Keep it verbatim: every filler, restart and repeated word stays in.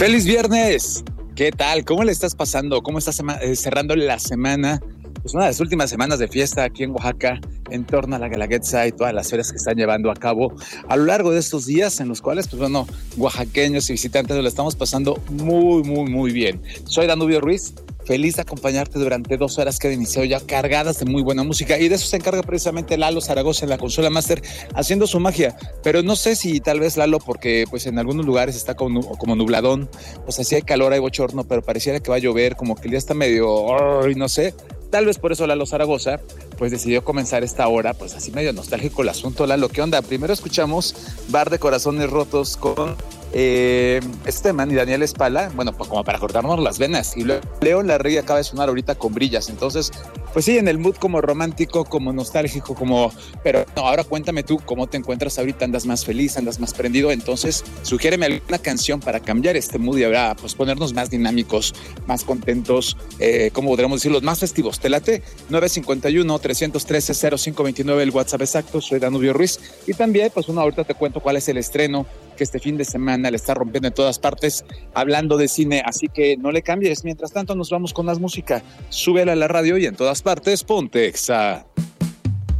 ¡Feliz viernes! ¿Qué tal? ¿Cómo le estás pasando? ¿Cómo estás sema- eh, cerrando la semana? Pues una de las últimas semanas de fiesta aquí en Oaxaca, en torno a la Guelaguetza y todas las ferias que están llevando a cabo a lo largo de estos días, en los cuales, pues bueno, oaxaqueños y visitantes lo estamos pasando muy, muy, muy bien. Soy Danubio Ruiz, feliz de acompañarte durante dos horas que han iniciado ya cargadas de muy buena música, y de eso se encarga precisamente Lalo Zaragoza en la consola Master, haciendo su magia. Pero no sé si tal vez Lalo, porque pues en algunos lugares está como, como nubladón, pues así hay calor, hay bochorno, pero pareciera que va a llover, como que el día está medio, oh, no sé. Tal vez por eso Lalo Zaragoza pues decidió comenzar esta hora pues así medio nostálgico el asunto. Lalo, ¿qué onda? Primero escuchamos Bar de Corazones Rotos con eh, este man y Daniel Espala, bueno, pues como para cortarnos las venas, y luego León Larregui acaba de sonar ahorita con Brillas. Entonces pues sí, en el mood como romántico, como nostálgico, como... Pero no, ahora cuéntame tú cómo te encuentras ahorita. ¿Andas más feliz? ¿Andas más prendido? Entonces sugiéreme alguna canción para cambiar este mood y ahora pues ponernos más dinámicos, más contentos, eh, ¿cómo podríamos decirlo? Más festivos. ¿Te late? nueve cinco uno, tres uno tres, cero cinco dos nueve el WhatsApp exacto. Soy Danubio Ruiz. Y también pues uno ahorita te cuento cuál es el estreno que este fin de semana le está rompiendo en todas partes, hablando de cine, así que no le cambies. Mientras tanto nos vamos con más música. Súbela a la radio y en todas partes ponte Exa.